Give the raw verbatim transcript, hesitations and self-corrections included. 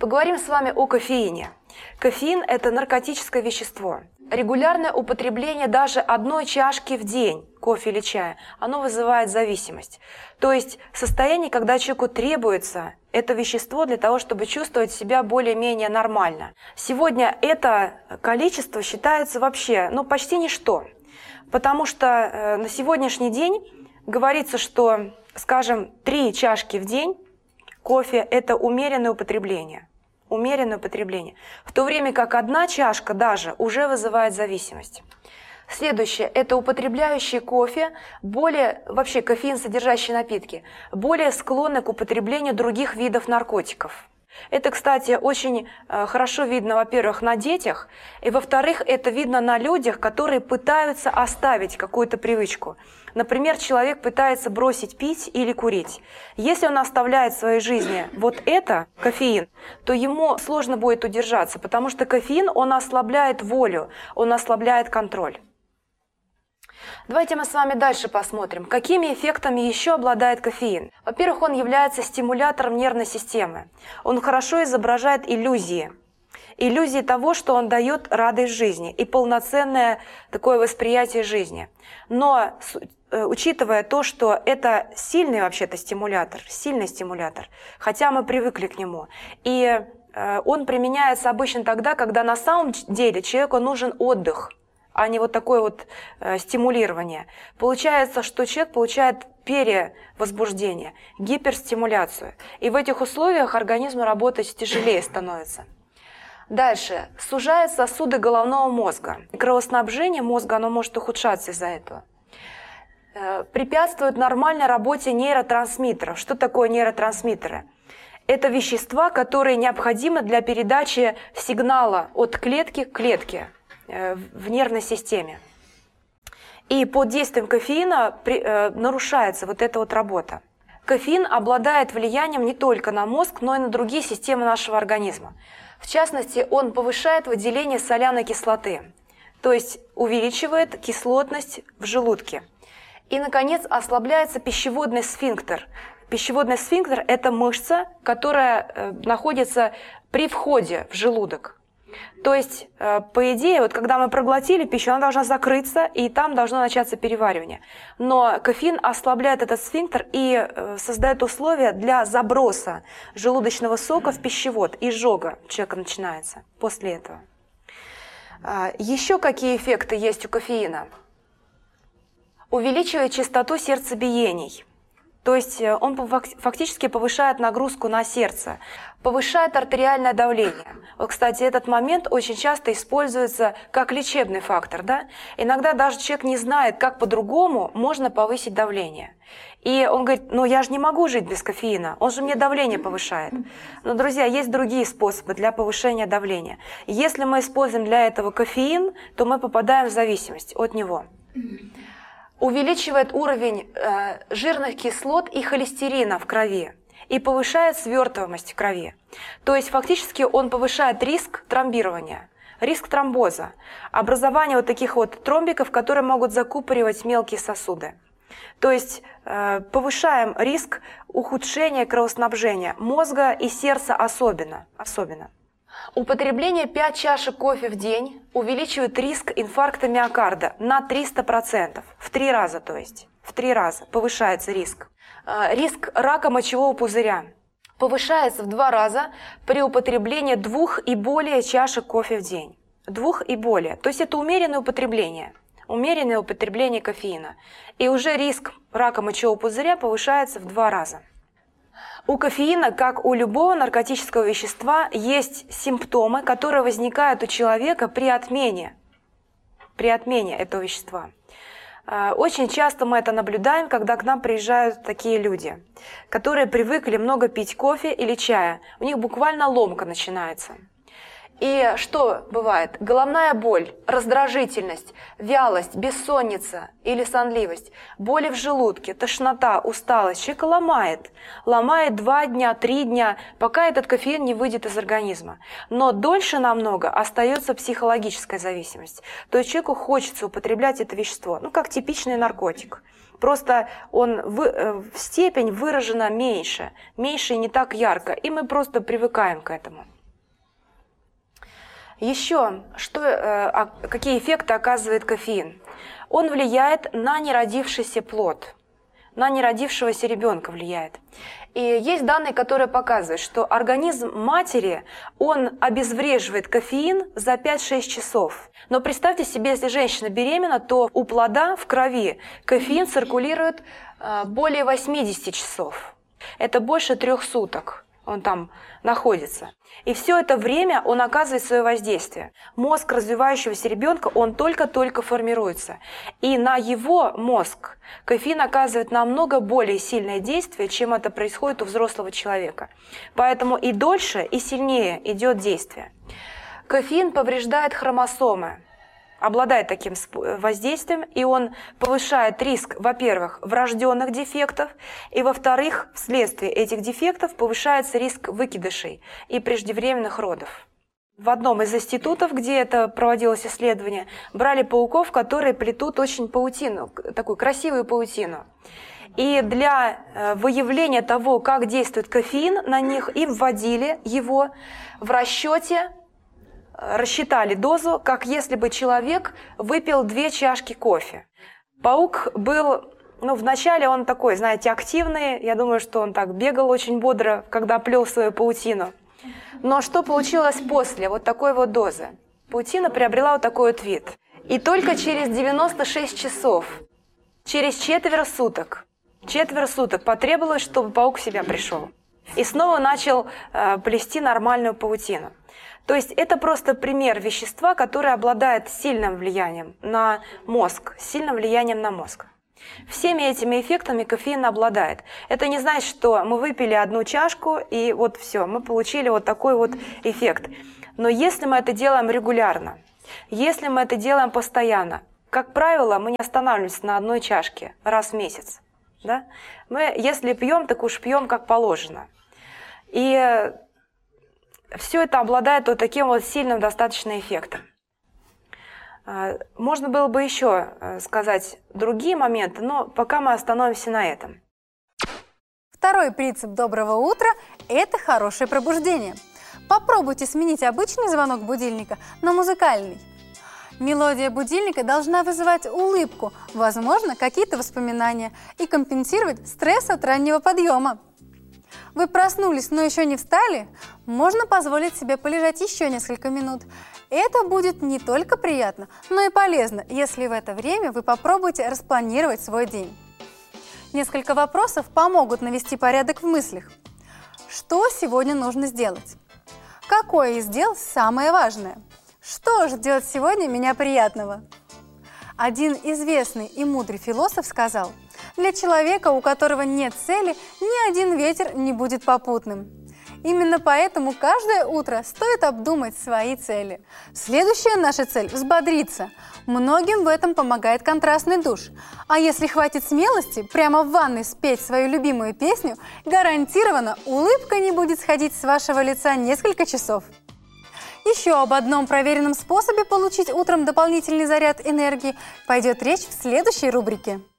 Поговорим с вами о кофеине. Кофеин – это наркотическое вещество. Регулярное употребление даже одной чашки в день кофе или чая, оно вызывает зависимость. То есть состояние, когда человеку требуется это вещество для того, чтобы чувствовать себя более-менее нормально. Сегодня это количество считается вообще, ну, почти ничто. Потому что э, на сегодняшний день говорится, что, скажем, три чашки в день кофе – это умеренное употребление. Умеренное употребление. В то время как одна чашка даже уже вызывает зависимость. Следующее – это употребляющие кофе, более, вообще кофеин содержащие напитки, более склонны к употреблению других видов наркотиков. Это, кстати, очень э, хорошо видно, во-первых, на детях, и, во-вторых, это видно на людях, которые пытаются оставить какую-то привычку. Например, человек пытается бросить пить или курить. Если он оставляет в своей жизни вот это, кофеин, то ему сложно будет удержаться, потому что кофеин, он ослабляет волю, он ослабляет контроль. Давайте мы с вами дальше посмотрим, какими эффектами еще обладает кофеин. Во-первых, он является стимулятором нервной системы. Он хорошо изображает иллюзии. Иллюзии того, что он дает радость жизни и полноценное такое восприятие жизни. Но учитывая то, что это сильный вообще-то стимулятор, сильный стимулятор, хотя мы привыкли к нему, и он применяется обычно тогда, когда на самом деле человеку нужен отдых, а не вот такое вот э, стимулирование. Получается, что человек получает перевозбуждение, гиперстимуляцию. И в этих условиях организму работать тяжелее становится. Дальше. Сужают сосуды головного мозга. Кровоснабжение мозга, оно может ухудшаться из-за этого. Э, препятствует нормальной работе нейротрансмиттеров. Что такое нейротрансмиттеры? Это вещества, которые необходимы для передачи сигнала от клетки к клетке в нервной системе. И под действием кофеина при, э, нарушается вот эта вот работа. Кофеин обладает влиянием не только на мозг, но и на другие системы нашего организма. В частности, он повышает выделение соляной кислоты, то есть увеличивает кислотность в желудке. И, наконец, ослабляется пищеводный сфинктер. Пищеводный сфинктер – это мышца, которая э, находится при входе в желудок. То есть, по идее, вот когда мы проглотили пищу, она должна закрыться, и там должно начаться переваривание. Но кофеин ослабляет этот сфинктер и создает условия для заброса желудочного сока в пищевод, и изжога у человека начинается после этого. Еще какие эффекты есть у кофеина? Увеличивает частоту сердцебиений. То есть он фактически повышает нагрузку на сердце, повышает артериальное давление. Вот, кстати, этот момент очень часто используется как лечебный фактор. Да? Иногда даже человек не знает, как по-другому можно повысить давление. И он говорит, ну я же не могу жить без кофеина, он же мне давление повышает. Но, друзья, есть другие способы для повышения давления. Если мы используем для этого кофеин, то мы попадаем в зависимость от него. Увеличивает уровень э, жирных кислот и холестерина в крови и повышает свертываемость в крови. То есть фактически он повышает риск тромбирования, риск тромбоза, образование вот таких вот тромбиков, которые могут закупоривать мелкие сосуды. То есть э, повышаем риск ухудшения кровоснабжения мозга и сердца особенно. особенно. Употребление пяти чашек кофе в день увеличивает риск инфаркта миокарда на триста процентов. В три раза, то есть. В три раза повышается риск. Риск рака мочевого пузыря повышается в два раза при употреблении двух и более чашек кофе в день. Двух и более. То есть это умеренное употребление. Умеренное употребление кофеина. И уже риск рака мочевого пузыря повышается в два раза. У кофеина, как у любого наркотического вещества, есть симптомы, которые возникают у человека при отмене, при отмене этого вещества. Очень часто мы это наблюдаем, когда к нам приезжают такие люди, которые привыкли много пить кофе или чая. У них буквально ломка начинается. И что бывает? Головная боль, раздражительность, вялость, бессонница или сонливость, боли в желудке, тошнота, усталость. Человека ломает. Ломает два дня, три дня, пока этот кофеин не выйдет из организма. Но дольше намного остается психологическая зависимость. То есть человеку хочется употреблять это вещество, ну как типичный наркотик. Просто он в, в степень выражена меньше, меньше и не так ярко, и мы просто привыкаем к этому. Еще, что, э, какие эффекты оказывает кофеин? Он влияет на неродившийся плод, на неродившегося ребенка влияет. И есть данные, которые показывают, что организм матери, он обезвреживает кофеин за пять-шесть часов. Но представьте себе, если женщина беременна, то у плода в крови кофеин циркулирует более восьмидесяти часов. Это больше трех суток он там находится. И все это время он оказывает свое воздействие. Мозг развивающегося ребенка, он только-только формируется. И на его мозг кофеин оказывает намного более сильное действие, чем это происходит у взрослого человека. Поэтому и дольше, и сильнее идет действие. Кофеин повреждает хромосомы, обладает таким воздействием, и он повышает риск, во-первых, врожденных дефектов, и, во-вторых, вследствие этих дефектов повышается риск выкидышей и преждевременных родов. В одном из институтов, где это проводилось исследование, брали пауков, которые плетут очень паутину, такую красивую паутину. И для выявления того, как действует кофеин на них, им вводили его в расчете, рассчитали дозу, как если бы человек выпил две чашки кофе. Паук был, ну, вначале он такой, знаете, активный, я думаю, что он так бегал очень бодро, когда плел свою паутину. Но что получилось после вот такой вот дозы? Паутина приобрела вот такой вот вид. И только через девяносто шесть часов, через четверо суток, четверо суток потребовалось, чтобы паук в себя пришел. И снова начал э, плести нормальную паутину. То есть это просто пример вещества, которое обладает сильным влиянием на мозг, сильным влиянием на мозг. Всеми этими эффектами кофеин обладает. Это не значит, что мы выпили одну чашку и вот все, мы получили вот такой вот эффект. Но если мы это делаем регулярно, если мы это делаем постоянно, как правило, мы не останавливаемся на одной чашке раз в месяц. Да? Мы, если пьем, так уж пьем как положено. И все это обладает вот таким вот сильным достаточно эффектом. Можно было бы еще сказать другие моменты, но пока мы остановимся на этом. Второй принцип доброго утра – это хорошее пробуждение. Попробуйте сменить обычный звонок будильника на музыкальный. Мелодия будильника должна вызывать улыбку, возможно, какие-то воспоминания и компенсировать стресс от раннего подъема. Вы проснулись, но еще не встали? Можно позволить себе полежать еще несколько минут. Это будет не только приятно, но и полезно, если в это время вы попробуете распланировать свой день. Несколько вопросов помогут навести порядок в мыслях. Что сегодня нужно сделать? Какое из дел самое важное? Что ждет сегодня меня приятного? Один известный и мудрый философ сказал: для человека, у которого нет цели, ни один ветер не будет попутным. Именно поэтому каждое утро стоит обдумать свои цели. Следующая наша цель – взбодриться. Многим в этом помогает контрастный душ. А если хватит смелости прямо в ванной спеть свою любимую песню, гарантированно улыбка не будет сходить с вашего лица несколько часов. Еще об одном проверенном способе получить утром дополнительный заряд энергии пойдет речь в следующей рубрике.